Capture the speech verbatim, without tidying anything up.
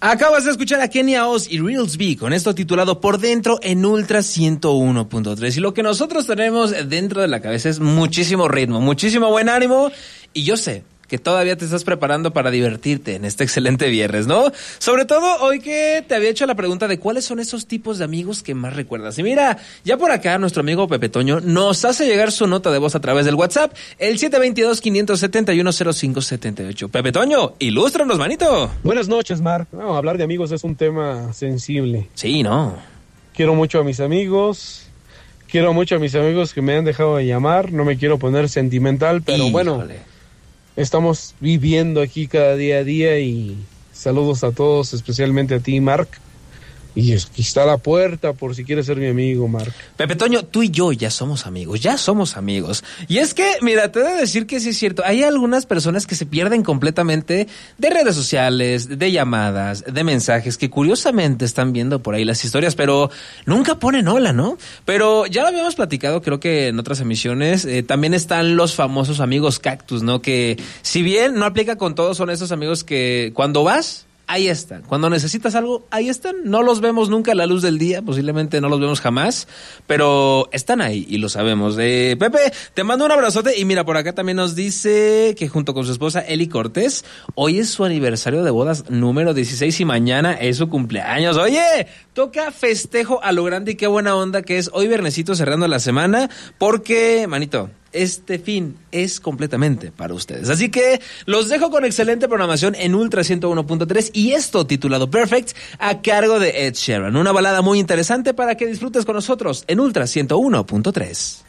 Acabas de escuchar a Kenia Oz y Reels B con esto titulado Por Dentro en Ultra ciento uno punto tres. Y lo que nosotros tenemos dentro de la cabeza es muchísimo ritmo, muchísimo buen ánimo. Y yo sé que todavía te estás preparando para divertirte en este excelente viernes, ¿no? Sobre todo hoy que te había hecho la pregunta de cuáles son esos tipos de amigos que más recuerdas. Y mira, ya por acá nuestro amigo Pepe Toño nos hace llegar su nota de voz a través del WhatsApp, el siete dos dos, cinco siete uno, cero cinco siete ocho. Pepe Toño, ilústranos, manito. Buenas noches, Marc. No, hablar de amigos es un tema sensible. Sí, ¿no? Quiero mucho a mis amigos, quiero mucho a mis amigos que me han dejado de llamar, no me quiero poner sentimental, pero Híjole. bueno, estamos viviendo aquí cada día a día y saludos a todos, especialmente a ti, Marc. Y aquí está la puerta por si quieres ser mi amigo, Marc. Pepe Toño, tú y yo ya somos amigos, ya somos amigos. Y es que, mira, te he de decir que sí es cierto. Hay algunas personas que se pierden completamente de redes sociales, de llamadas, de mensajes, que curiosamente están viendo por ahí las historias, pero nunca ponen hola, ¿no? Pero ya lo habíamos platicado, creo que en otras emisiones, eh, también están los famosos amigos cactus, ¿no? Que si bien no aplica con todos, son esos amigos que cuando vas, ahí están. Cuando necesitas algo, ahí están. No los vemos nunca a la luz del día, posiblemente no los vemos jamás, pero están ahí y lo sabemos. Eh, Pepe, te mando un abrazote y mira, por acá también nos dice que junto con su esposa Eli Cortés, hoy es su aniversario de bodas número dieciséis y mañana es su cumpleaños. Oye, toca festejo a lo grande y qué buena onda que es hoy viernesito cerrando la semana, porque, manito, este fin es completamente para ustedes. Así que los dejo con excelente programación en Ultra ciento uno punto tres y esto titulado Perfect a cargo de Ed Sheeran. Una balada muy interesante para que disfrutes con nosotros en Ultra ciento uno punto tres.